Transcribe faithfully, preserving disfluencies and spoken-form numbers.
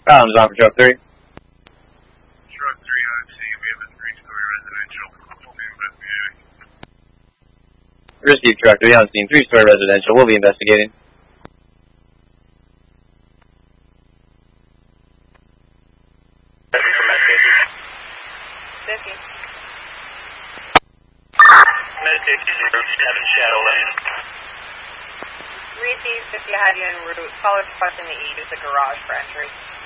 Problems on for truck three. Truck three on scene. We have a three-story residential. We'll be investigating. Received truck three on scene. Three-story residential. We'll be investigating. fifty. Medic zero seven Shadowland. Received fifty had you en route. Caller requesting the E. Use the garage for entry.